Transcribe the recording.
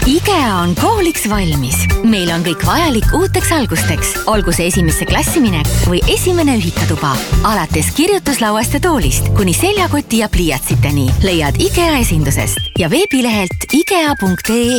IKEA on kooliks valmis. Meil on kõik vajalik uuteks algusteks, olgu see esimesse klassi minek või esimene ühikatuba. Alates kirjutuslauast ja toolist kuni seljakoti ja pliiatsiteni leiad IKEA esindusest ja veebilehelt ikea.ee.